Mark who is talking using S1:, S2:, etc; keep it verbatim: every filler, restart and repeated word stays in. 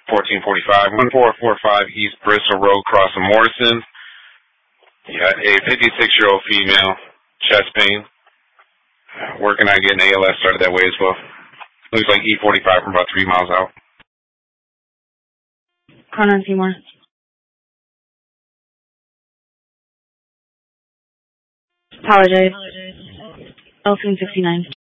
S1: fourteen forty-five, one four four five East Bristol Road, crossing Morrison. You got a fifty-six-year-old female, chest pain. Uh, working on getting A L S started that way as well. Looks like E forty-five from about three miles out.
S2: Connor and Seymour. Apologize. L sixty-nine.